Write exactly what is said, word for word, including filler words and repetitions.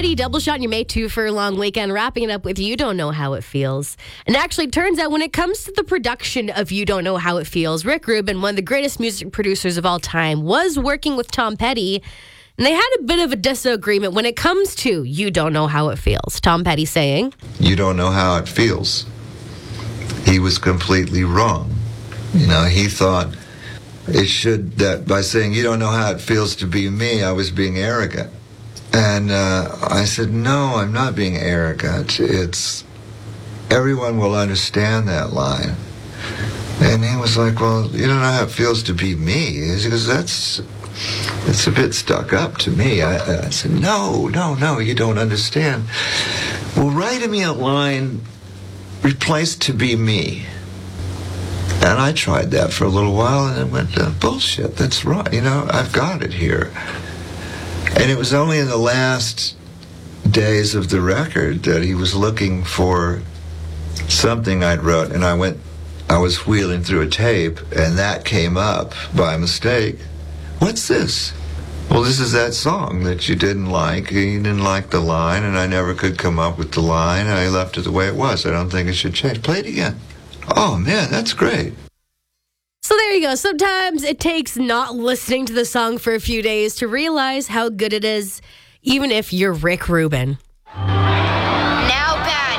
Petty, Double Shot, and you made two for a long weekend, wrapping it up with You Don't Know How It Feels. And actually, it turns out when it comes to the production of You Don't Know How It Feels, Rick Rubin, one of the greatest music producers of all time, was working with Tom Petty, and they had a bit of a disagreement when it comes to You Don't Know How It Feels. Tom Petty saying, "You don't know how it feels." He was completely wrong. You know, he thought it should, that by saying, "You don't know how it feels to be me," I was being arrogant. And uh, I said, no, I'm not being arrogant. It's, everyone will understand that line. And he was like, well, you don't know how it feels to be me. Because that's, it's a bit stuck up to me. I, I said, no, no, no, you don't understand. Well, write me a line, replace "to be me." And I tried that for a little while, and it went, uh, bullshit, that's right. You know, I've got it here. And it was only in the last days of the record that he was looking for something I'd wrote, and I went, I was wheeling through a tape, and that came up by mistake. What's this? Well, this is that song that you didn't like. You didn't like the line, and I never could come up with the line, and I left it the way it was. I don't think it should change. Play it again. Oh, man, that's great. So there you go. Sometimes it takes not listening to the song for a few days to realize how good it is, even if you're Rick Rubin.